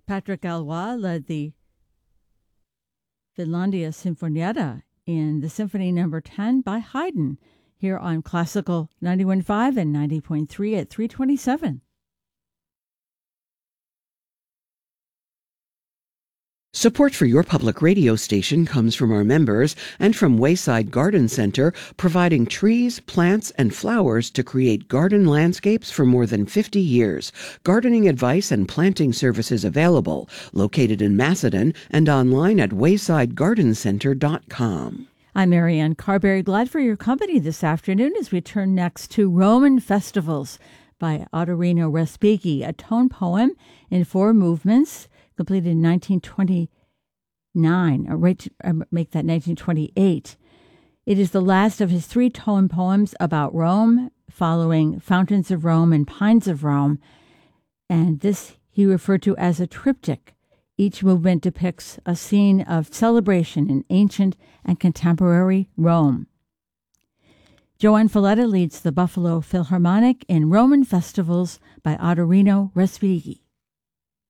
Patrick Galois led the Finlandia Sinfonietta in the Symphony No. 10 by Haydn, here on Classical 91.5 and 90.3 at 327. Support for your public radio station comes from our members and from Wayside Garden Center, providing trees, plants, and flowers to create garden landscapes for more than 50 years. Gardening advice and planting services available. Located in Macedon and online at waysidegardencenter.com. I'm Marianne Carberry, glad for your company this afternoon as we turn next to Roman Festivals by Ottorino Respighi, a tone poem in 4 movements, completed in 1929, or make that 1928. It is the last of his 3 tone poems about Rome, following Fountains of Rome and Pines of Rome, and this he referred to as a triptych. Each movement depicts a scene of celebration in ancient and contemporary Rome. Joanne Falletta leads the Buffalo Philharmonic in Roman Festivals by Ottorino Respighi.